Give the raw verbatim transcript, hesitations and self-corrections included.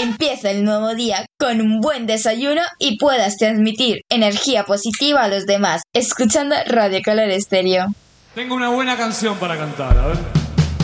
Empieza el nuevo día con un buen desayuno y puedas transmitir energía positiva a los demás, escuchando Radio Color Estéreo. Tengo una buena canción para cantar, a ver.